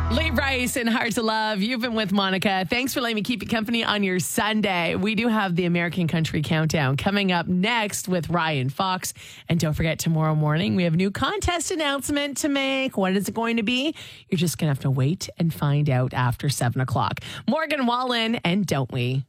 Lee Rice and Hard to Love. You've been with Monica. Thanks for letting me keep you company on your Sunday. We do have the American Country Countdown coming up next with Ryan Fox. And don't forget, tomorrow morning, we have a new contest announcement to make. What is it going to be? You're just going to have to wait and find out after 7 o'clock. Morgan Wallen and Don't We?